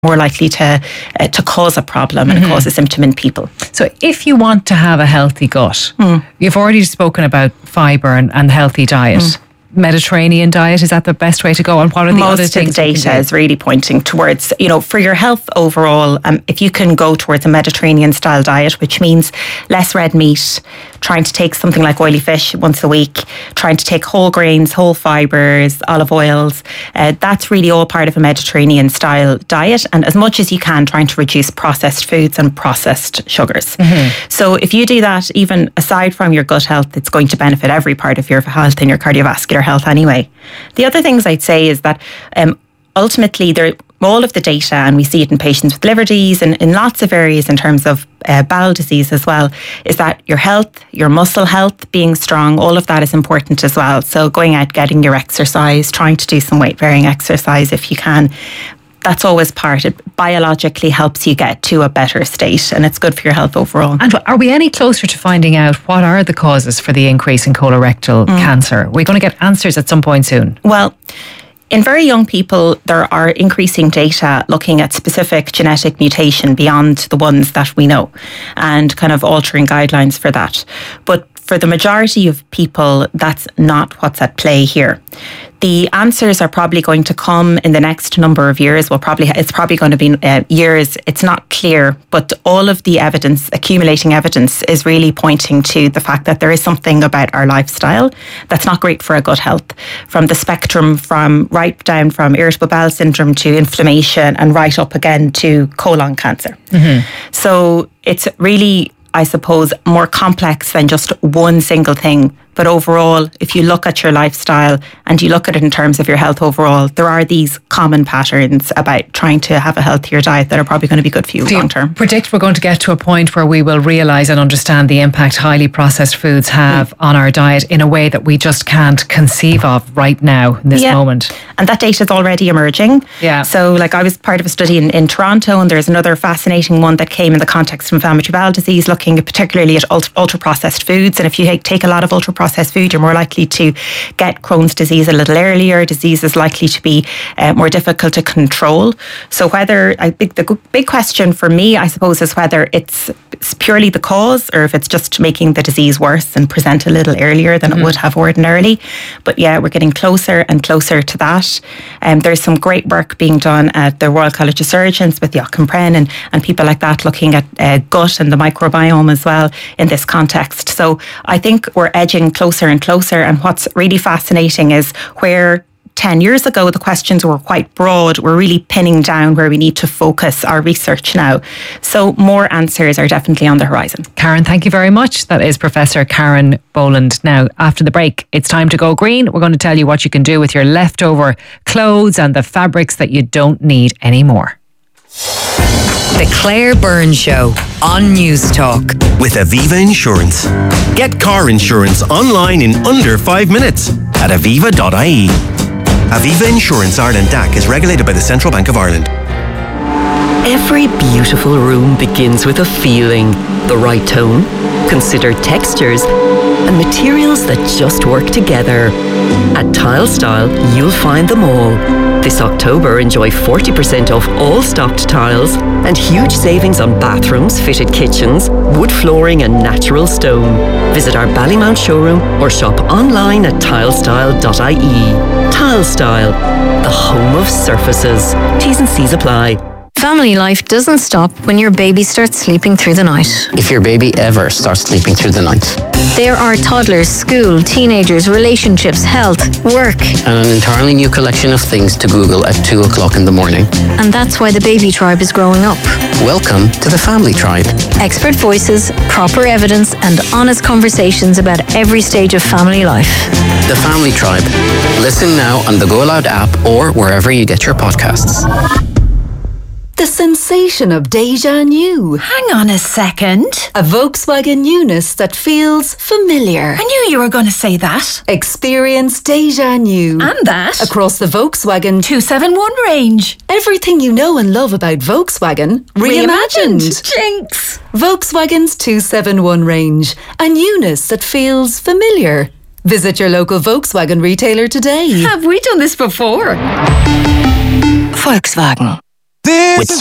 more likely to cause a problem and cause a symptom in people. So if you want to have a healthy gut, you've already spoken about fibre and healthy diet. Mediterranean diet, is that the best way to go? And what are the other things? Most of the data is really pointing towards, for your health overall, if you can go towards a Mediterranean style diet, which means less red meat, trying to take something like oily fish once a week, trying to take whole grains, whole fibres, olive oils, that's really all part of a Mediterranean style diet. And as much as you can, trying to reduce processed foods and processed sugars. So if you do that, even aside from your gut health, it's going to benefit every part of your health and your cardiovascular health anyway. The other things I'd say is that ultimately all of the data, and we see it in patients with liver disease and in lots of areas in terms of bowel disease as well, is that your health, your muscle health being strong, all of that is important as well. So going out, getting your exercise, trying to do some weight bearing exercise if you can, that's always part. It biologically helps you get to a better state, and it's good for your health overall. And are we any closer to finding out what are the causes for the increase in colorectal cancer? We're going to get answers at some point soon. Well, in very young people, there are increasing data looking at specific genetic mutation beyond the ones that we know, and kind of altering guidelines for that. But for the majority of people, that's not what's at play here. The answers are probably going to come in the next number of years. It's probably going to be years. It's not clear, but all of the evidence, accumulating evidence, is really pointing to the fact that there is something about our lifestyle that's not great for our gut health. From the spectrum, from right down from irritable bowel syndrome to inflammation, and right up again to colon cancer. So it's really, I suppose, more complex than just one single thing. But overall, if you look at your lifestyle and you look at it in terms of your health overall, there are these common patterns about trying to have a healthier diet that are probably going to be good for you long term. Predict we're going to get to a point where we will realise and understand the impact highly processed foods have on our diet in a way that we just can't conceive of right now in this moment. And that data is already emerging. So I was part of a study in Toronto, and there's another fascinating one that came in the context of inflammatory bowel disease, looking particularly at ultra processed foods. And if you take a lot of ultra processed food, you're more likely to get Crohn's disease a little earlier. Disease is likely to be more difficult to control. So the big question for me, I suppose, is whether it's purely the cause or if it's just making the disease worse and present a little earlier than it would have ordinarily. But we're getting closer and closer to that. There's some great work being done at the Royal College of Surgeons with Joachim Prenn and people like that, looking at gut and the microbiome as well in this context. So I think we're edging closer and closer. And what's really fascinating is where 10 years ago the questions were quite broad, we're really pinning down where we need to focus our research now. So more answers are definitely on the horizon. Karen, thank you very much. That is Professor Karen Boland. Now, after the break, it's time to go green. We're going to tell you what you can do with your leftover clothes and the fabrics that you don't need anymore. The Claire Byrne Show on News Talk. With Aviva Insurance. Get car insurance online in under 5 minutes at aviva.ie. Aviva Insurance Ireland DAC is regulated by the Central Bank of Ireland. Every beautiful room begins with a feeling, the right tone, considered textures, and materials that just work together. At Tile Style, you'll find them all. This October, enjoy 40% off all stocked tiles and huge savings on bathrooms, fitted kitchens, wood flooring and natural stone. Visit our Ballymount showroom or shop online at tilestyle.ie. Tile Style, the home of surfaces. T's and C's apply. Family life doesn't stop when your baby starts sleeping through the night. If your baby ever starts sleeping through the night. There are toddlers, school, teenagers, relationships, health, work. And an entirely new collection of things to Google at 2 o'clock in the morning. And that's why the baby tribe is growing up. Welcome to the Family Tribe. Expert voices, proper evidence, and honest conversations about every stage of family life. The Family Tribe. Listen now on the Go Loud app or wherever you get your podcasts. The sensation of déjà new. Hang on a second. A Volkswagen newness that feels familiar. I knew you were going to say that. Experience déjà new. And that. Across the Volkswagen 271 range. Everything you know and love about Volkswagen reimagined. Jinx. Volkswagen's 271 range. A newness that feels familiar. Visit your local Volkswagen retailer today. Have we done this before? Volkswagen. With